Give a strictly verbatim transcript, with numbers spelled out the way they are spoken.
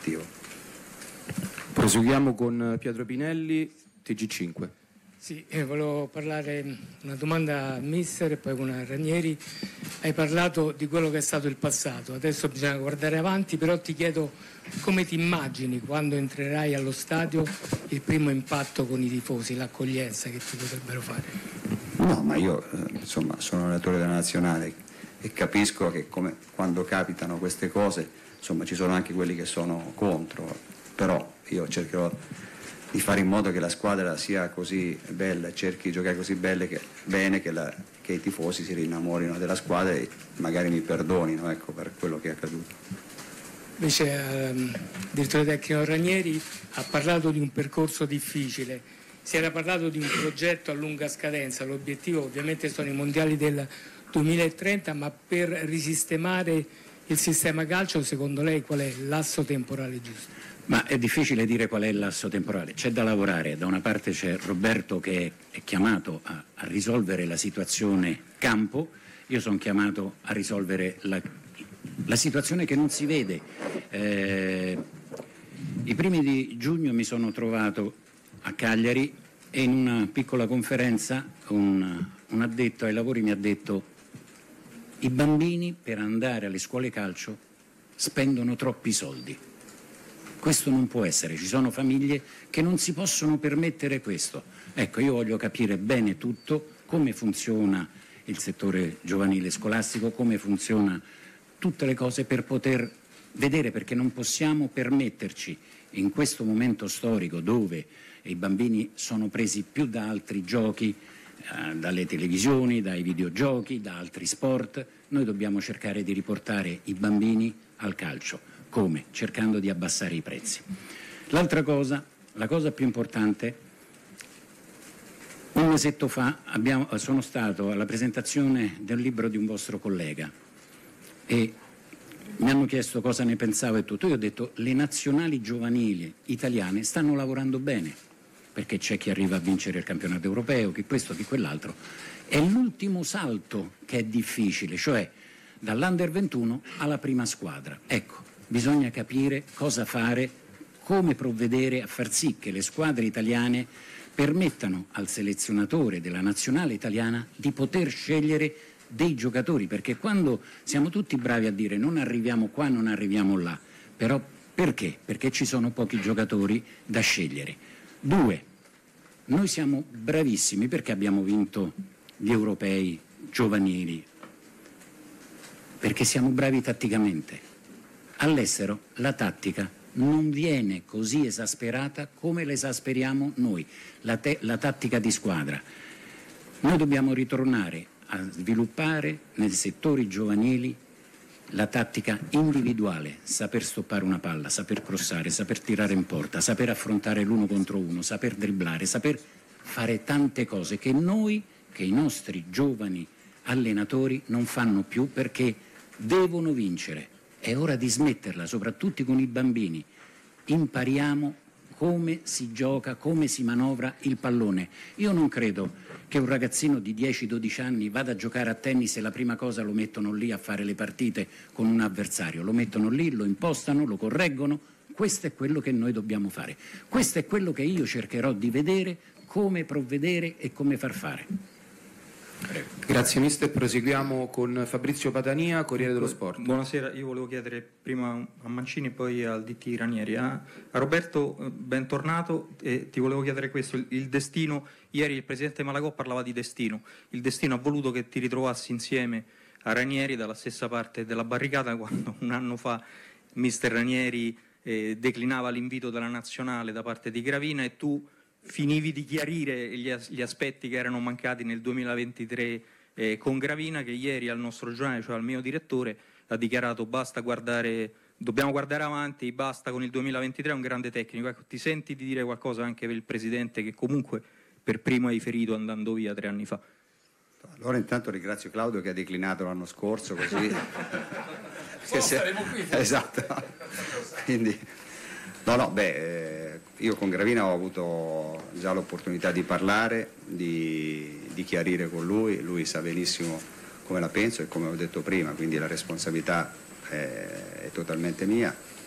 obiettivo. Proseguiamo con Pietro Pinelli, T G cinque. Sì, eh, volevo parlare, una domanda a mister e poi una a Ranieri. Hai parlato di quello che è stato il passato, adesso bisogna guardare avanti, però ti chiedo come ti immagini quando entrerai allo stadio il primo impatto con i tifosi, l'accoglienza che ti potrebbero fare? No, ma io eh, insomma sono allenatore della nazionale e capisco che come, quando capitano queste cose, insomma ci sono anche quelli che sono contro, però io cercherò di fare in modo che la squadra sia così bella, cerchi di giocare così belle che, bene che, la, che i tifosi si rinnamorino della squadra e magari mi perdonino, ecco, per quello che è accaduto. Invece ehm, il direttore tecnico Ranieri ha parlato di un percorso difficile, si era parlato di un progetto a lunga scadenza, l'obiettivo ovviamente sono i mondiali del duemilatrenta, ma per risistemare il sistema calcio secondo lei qual è l'asso temporale giusto? Ma è difficile dire qual è l'asso temporale, c'è da lavorare, da una parte c'è Roberto che è chiamato a, a risolvere la situazione campo, io sono chiamato a risolvere la, la situazione che non si vede. Eh, I primi di giugno mi sono trovato a Cagliari e in una piccola conferenza un, un addetto ai lavori mi ha detto: i bambini per andare alle scuole calcio spendono troppi soldi. Questo non può essere, ci sono famiglie che non si possono permettere questo. Ecco, io voglio capire bene tutto, come funziona il settore giovanile scolastico, come funziona tutte le cose per poter vedere, perché non possiamo permetterci in questo momento storico dove i bambini sono presi più da altri giochi, eh, dalle televisioni, dai videogiochi, da altri sport, noi dobbiamo cercare di riportare i bambini al calcio. Come? Cercando di abbassare i prezzi. L'altra cosa, la cosa più importante, un mesetto fa abbiamo, sono stato alla presentazione del libro di un vostro collega e mi hanno chiesto cosa ne pensavo e tutto. Io ho detto: le nazionali giovanili italiane stanno lavorando bene, perché c'è chi arriva a vincere il campionato europeo, chi questo, chi quell'altro. È l'ultimo salto che è difficile, cioè dall'Under ventuno alla prima squadra. Ecco, bisogna capire cosa fare, come provvedere a far sì che le squadre italiane permettano al selezionatore della nazionale italiana di poter scegliere dei giocatori, perché quando siamo tutti bravi a dire non arriviamo qua, non arriviamo là, però perché? Perché ci sono pochi giocatori da scegliere. Due, noi siamo bravissimi perché abbiamo vinto gli europei giovanili, perché siamo bravi tatticamente. All'estero la tattica non viene così esasperata come l'esasperiamo noi, la, te- la tattica di squadra. Noi dobbiamo ritornare a sviluppare nei settori giovanili la tattica individuale, saper stoppare una palla, saper crossare, saper tirare in porta, saper affrontare l'uno contro uno, saper dribblare, saper fare tante cose che noi, che i nostri giovani allenatori non fanno più perché devono vincere. È ora di smetterla, soprattutto con i bambini. Impariamo come si gioca, come si manovra il pallone. Io non credo che un ragazzino di dieci dodici anni vada a giocare a tennis e la prima cosa lo mettono lì a fare le partite con un avversario. Lo mettono lì, lo impostano, lo correggono. Questo è quello che noi dobbiamo fare. Questo è quello che io cercherò di vedere, come provvedere e come far fare. Grazie mister, proseguiamo con Fabrizio Padania, Corriere dello Sport. Buonasera, io volevo chiedere prima a Mancini e poi al D T Ranieri. A Roberto, bentornato, e ti volevo chiedere questo, il, il destino, ieri il presidente Malagò parlava di destino, il destino ha voluto che ti ritrovassi insieme a Ranieri dalla stessa parte della barricata quando un anno fa mister Ranieri eh, declinava l'invito della nazionale da parte di Gravina e tu finivi di chiarire gli, as- gli aspetti che erano mancati nel duemilaventitré eh, con Gravina, che ieri al nostro giornale, cioè al mio direttore, ha dichiarato basta guardare, dobbiamo guardare avanti, basta con il duemilaventitré, è un grande tecnico. Ecco, ti senti di dire qualcosa anche per il presidente che comunque per primo hai ferito andando via tre anni fa? Allora intanto ringrazio Claudio che ha declinato l'anno scorso, così oh, saremo qui. Esatto. Quindi no no beh eh, io con Gravina ho avuto già l'opportunità di parlare, di, di chiarire con lui, lui sa benissimo come la penso e come ho detto prima, quindi la responsabilità è, è totalmente mia.